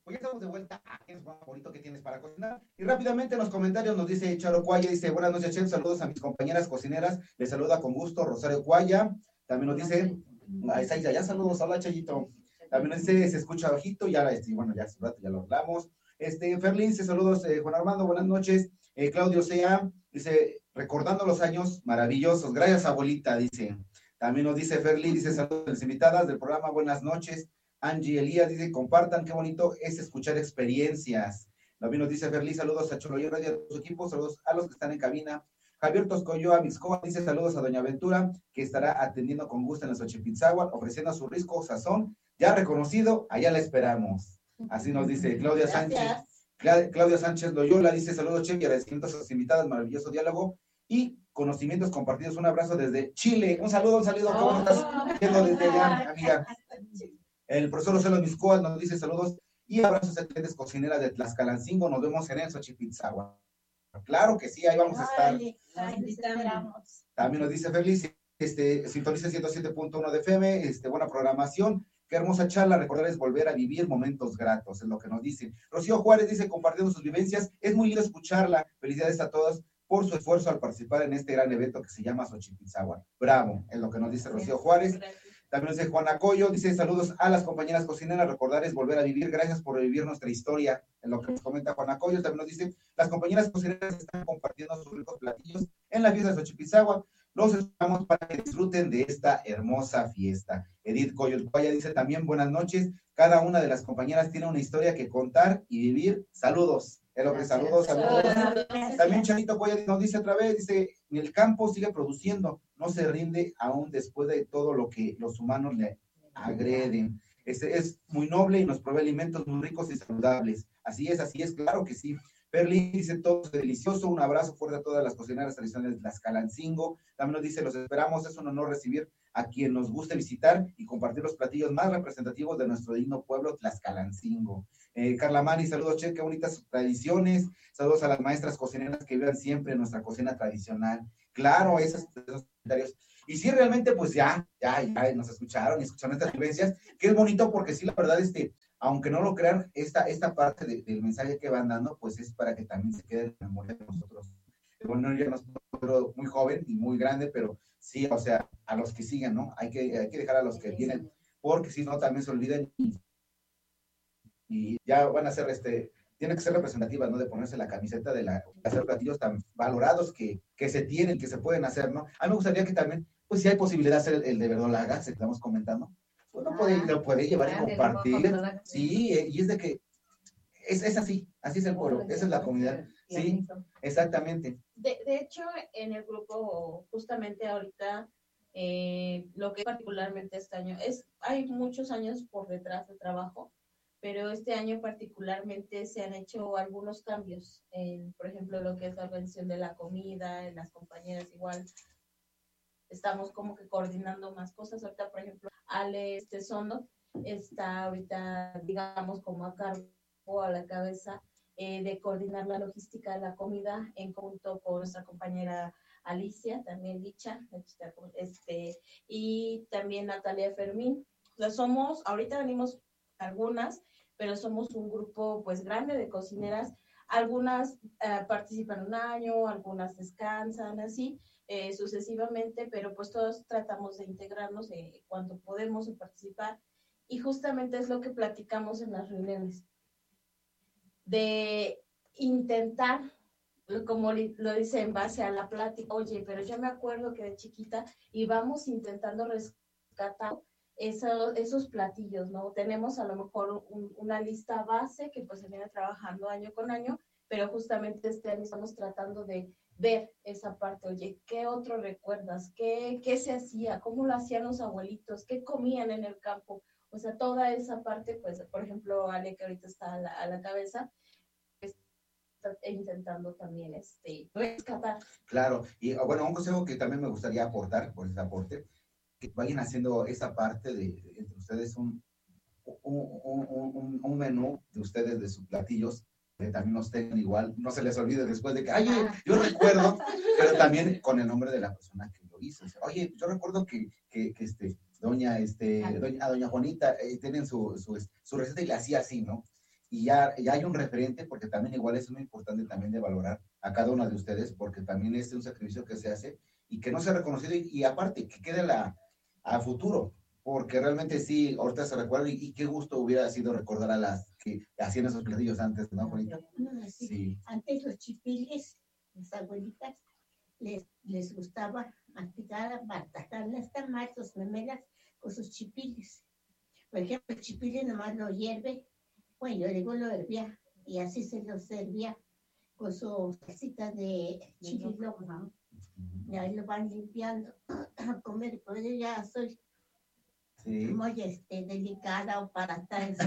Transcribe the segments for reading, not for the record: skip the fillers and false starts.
Pues ya estamos de vuelta. ¿Qué es más bonito que tienes para cocinar? Y rápidamente en los comentarios nos dice Charo Cuaya, dice, buenas noches, chef, saludos a mis compañeras cocineras, les saluda con gusto Rosario Cuaya. También nos dice, ya saludos, hola Chayito. También nos dice, se escucha bajito, ya, bueno, ya hace rato ya lo hablamos. Ferlin, dice, saludos, Juan Armando, buenas noches. Claudio Sea, dice, recordando los años maravillosos, gracias abuelita, dice. También nos dice Ferlin, dice, saludos a las invitadas del programa, buenas noches. Angie Elías dice, compartan, qué bonito es escuchar experiencias. También nos dice Ferlí, saludos a Cholo y Radio, a su equipo, saludos a los que están en cabina. Javier Toscoyoa Mixcoa dice, saludos a Doña Ventura, que estará atendiendo con gusto en la Xochipilzáhuatl, ofreciendo su risco sazón, ya reconocido, allá la esperamos. Así nos dice Claudia Sánchez. Claudia Sánchez Loyola dice, saludos, chef, y agradecimientos a sus invitadas, maravilloso diálogo y conocimientos compartidos. Un abrazo desde Chile. Un saludo, ¿cómo estás viendo desde allá, amiga? El profesor Ocelo Miscoa nos dice saludos y abrazos a clientes cocineras de Tlaxcalancingo. Nos vemos en el Xochipilzáhuatl. Claro que sí, ahí vamos a estar. También nos dice Feliz, sintoniza 107.1 de FM, buena programación. Qué hermosa charla, recordarles volver a vivir momentos gratos, es lo que nos dice. Rocío Juárez dice, compartiendo sus vivencias, es muy lindo escucharla. Felicidades a todos por su esfuerzo al participar en este gran evento que se llama Xochipilzáhuatl. Bravo, es lo que nos dice Rocío Juárez. También nos dice Juana Coyo, dice saludos a las compañeras cocineras, recordarles volver a vivir, gracias por revivir nuestra historia, en lo que nos comenta Juana Coyo. También nos dice, las compañeras cocineras están compartiendo sus ricos platillos en la fiesta de Xochipilzáhuatl, los esperamos para que disfruten de esta hermosa fiesta. Edith Coyo dice también, buenas noches, cada una de las compañeras tiene una historia que contar y vivir, saludos. Es lo que saludos. También Chanito Coya nos dice otra vez, dice, el campo sigue produciendo, no se rinde aún después de todo lo que los humanos le agreden. Es muy noble y nos provee alimentos muy ricos y saludables. Así es, claro que sí. Perlin dice, todo es delicioso, un abrazo fuerte a todas las cocineras tradicionales de Tlaxcalancingo. También nos dice, los esperamos, es un honor recibir a quien nos guste visitar y compartir los platillos más representativos de nuestro digno pueblo Tlaxcalancingo. Carla Mani, saludos, che, qué bonitas tradiciones. Saludos a las maestras cocineras que vivan siempre en nuestra cocina tradicional. Claro, esos comentarios. Y sí, realmente, pues ya nos escucharon y escucharon estas vivencias, que es bonito porque sí, la verdad, aunque no lo crean, esta parte del mensaje que van dando, pues es para que también se quede en la memoria de nosotros. Bueno, ya no es muy joven y muy grande, pero sí, o sea, a los que sigan, ¿no? Hay que dejar a los que vienen, porque si no, también se olvidan y ya van a ser, tiene que ser representativas, ¿no? De ponerse la camiseta de hacer platillos tan valorados que se tienen, que se pueden hacer, ¿no? A mí me gustaría que también, pues si hay posibilidad de hacer el de verdolaga, que estamos comentando, uno lo puede llevar y compartir, sí, y es de que es así es el pueblo, esa es la comunidad, sí, exactamente. De hecho, en el grupo, justamente ahorita, lo que particularmente este año, hay muchos años por detrás de trabajo, pero este año particularmente se han hecho algunos cambios, por ejemplo, lo que es la organización de la comida, en las compañeras igual, estamos como que coordinando más cosas. Ahorita, por ejemplo, Ale Sondo está ahorita, digamos, como a cargo, a la cabeza de coordinar la logística de la comida en conjunto con nuestra compañera Alicia, también Licha, y también Natalia Fermín. O sea, ahorita venimos algunas, pero somos un grupo pues grande de cocineras. Algunas participan un año, algunas descansan, así sucesivamente, pero pues todos tratamos de integrarnos cuando podemos participar, y justamente es lo que platicamos en las reuniones, de intentar, como lo dice en base a la plática, oye, pero yo me acuerdo que de chiquita íbamos intentando rescatar esos platillos, ¿no? Tenemos a lo mejor una lista base que pues se viene trabajando año con año, pero justamente este año estamos tratando de ver esa parte, oye, ¿qué otro recuerdas? ¿Qué se hacía? ¿Cómo lo hacían los abuelitos? ¿Qué comían en el campo? O sea, toda esa parte, pues, por ejemplo, Ale, que ahorita está a la cabeza, está intentando también rescatar. Claro, y bueno, un consejo que también me gustaría aportar por este aporte, que vayan haciendo esa parte entre ustedes un menú de ustedes, de sus platillos, que también los tengan igual, no se les olvide después de que, oye, yo recuerdo, pero también con el nombre de la persona que lo hizo. Oye, yo recuerdo que doña Juanita tienen su receta y la hacía así, ¿no? y ya hay un referente, porque también igual es muy importante también de valorar a cada una de ustedes, porque también es un sacrificio que se hace y que no se ha reconocido y aparte que quede a futuro, porque realmente sí, ahorita se recuerda y qué gusto hubiera sido recordar a las que hacían esos platillos antes, ¿no, Juanita? Sí. Antes los chipiles, las abuelitas, les gustaba masticar, batacar las tamales, los memelas con sus chipiles. Por ejemplo, el chipile nomás lo hierve, bueno, yo digo lo hervía, y así se lo servía con su salsita de chile loco, ¿no? Y ahí lo van limpiando a comer, por eso ya soy muy delicada o para estar en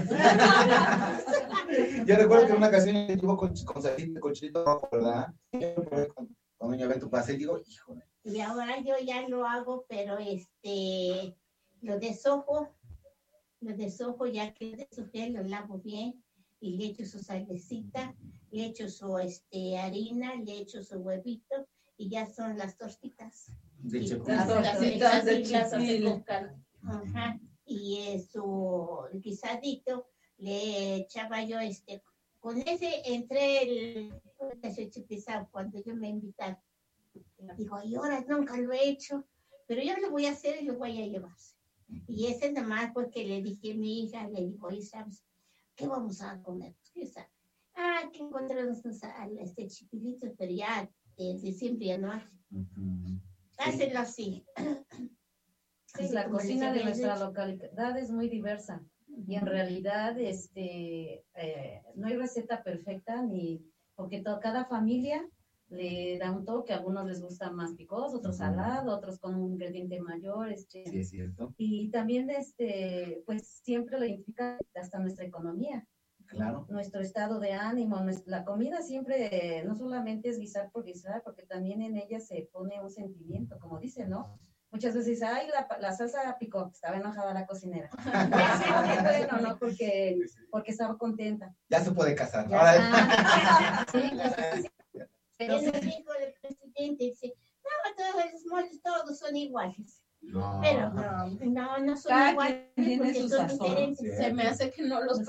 Yo recuerdo que en una ocasión estuvo con salsita, con chilito rojo, ¿verdad? Con doña Beto pasé y digo, híjole. Y ahora yo ya lo hago, pero lo deshojo ya que deshojé, lo lavo bien y le echo su salecita, le echo su harina, le echo su huevito y ya son las tortitas. De Las tortitas de chipil. Ajá. Y su guisadito le echaba yo con ese entré el chipizado cuando yo me invitaron. Digo, y ahora nunca lo he hecho, pero yo lo voy a hacer y lo voy a llevar. Y ese nada más porque le dije a mi hija, le dijo, oye, ¿sabes qué vamos a comer? ¿Qué sabe? Que encontramos chipilitos, pero ya de siempre ya no hay. Hácelo así. Sí, la cocina de nuestra localidad es muy diversa y en realidad no hay receta perfecta porque cada familia le da un toque, a algunos les gusta más picoso, otros salado, otros con un ingrediente mayor, Sí, es cierto. Y también pues siempre lo identifica hasta nuestra economía. Claro. Nuestro estado de ánimo, la comida siempre no solamente es guisar por guisar, porque también en ella se pone un sentimiento, como dicen, ¿no? Muchas veces dicen, ay, la salsa picó, estaba enojada la cocinera. Bueno, no, porque estaba contenta. Ya se puede casar. Sí, pero el hijo del presidente dice, no, todos los moles, todos son iguales. No. Pero no son iguales porque su son sazón. diferentes. Se me hace que no los